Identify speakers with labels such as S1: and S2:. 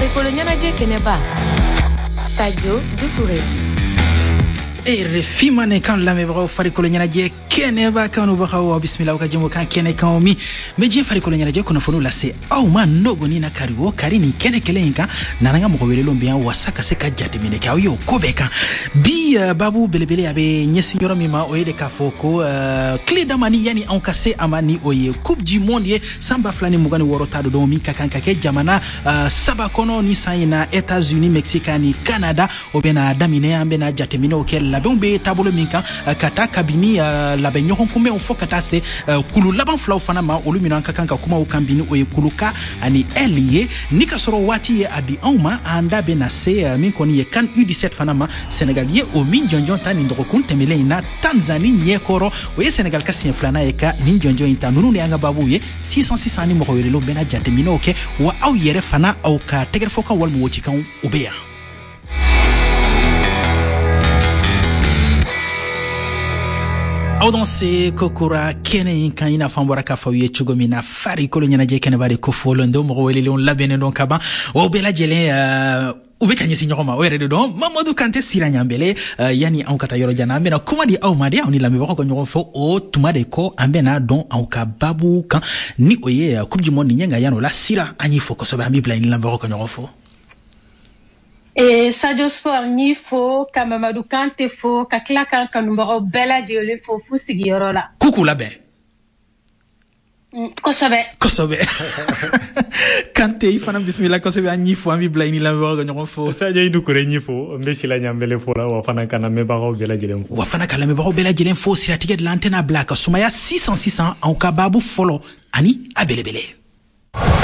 S1: farikolo ɲɛnajɛ kɛnɛba Sadio Doucouré.
S2: RFI mane kan lamɛbagaw farikolo ɲɛnajɛ kɛnɛba kanubagaw bisimilaw ka jɛmu kan kɛnɛ kan mi me diɲɛ farikolo ɲɛnajɛ kunnafoniw lase aw ma nɔgɔni na kari o kari ni kɛnɛ kelen in kan nana ka mɔgɔ welelenw bɛ yan wasa ka se ka jateminɛ kɛ aw ye o ko bɛɛ kan bi babu belebele a bɛ ɲɛsin yɔrɔ min ma o ye de k'a fɔ ko tile dama ni yani anw ka se a ma ni o ye coupe du monde ye san 2026 ta don min ka kan ka kɛ jamana saba kɔnɔ ni san in na États-Unis Mexique ni Canada o bɛna daminɛ an bɛna jateminɛw kɛ labɛnw bɛ taabolo min kan ka taa kabini labɛn ɲɔgɔn kunbɛnw fɔ ka taa se kulu laban filaw fana ma olu minnu an ka kan ka kumaw kan bini o ye kuluka ani L ye ni ka sɔrɔ waati ye a di anw ma an da bɛ na se min kɔni ye CAN U17 fana ma Senegal ye o min jɔnjɔn ta nin dɔgɔkun tɛmɛlen in na Tanzanie ɲɛkɔrɔ o ye Senegal ka siɲɛ filanan ye ka nin jɔnjɔn in ta ninnu de y'an ka babuw ye sisan ni mɔgɔ welelenw bɛna jateminɛw kɛ wa aw yɛrɛ fana aw ka tɛgɛrɛfɔkan walima wocikanw o bɛ yan. Aw don se kokura kɛnɛ in kan ina fan bɔra k'a fɔ aw ye cogo min na farikolo ɲɛnajɛ kɛnɛba de ko fɔlen don mɔgɔ welelenw labɛnnen don ka ban o bɛɛ lajɛlen u bɛ ka ɲɛsin ɲɔgɔn ma o yɛrɛ de dɔn Mamadu Kante Sira Ɲanbɛlɛ yani anw ka taa yɔrɔ jan an bɛna kuma di aw ma de aw ni lamɛnbagaw ka ɲɔgɔn fɔ o tuma de kɔ an bɛna dɔn aw ka babu kan ni o ye coupe du monde ɲɛ nka yan o la Sira an y'i fɔ kosɛbɛ an b'i bila ni lamɛnbagaw ka ɲɔgɔn fɔ.
S3: Sadio Sport ni fo ka Mamadou Kante fo ka tila kan kanubagaw bɛɛ lajɛlen fo fu sigiyɔrɔ la.
S2: K'u labɛn.
S3: Kosɛbɛ.
S2: Kante i fana bisimila kosɛbɛ an y'i fo an b'i bila i ni lamɛnbagaw ka ɲɔgɔn fɔ.
S4: Sadio Doucouré n'i fo n bɛ Sila Ɲanbɛlɛ fo la wa fana ka lamɛnbagaw bɛɛ lajɛlen fo.
S2: Wa fana ka lamɛnbagaw bɛɛ lajɛlen fo siratigɛ de la an tɛna bila ka sumaya 600 anw ka baabu fɔlɔ ani a belebele.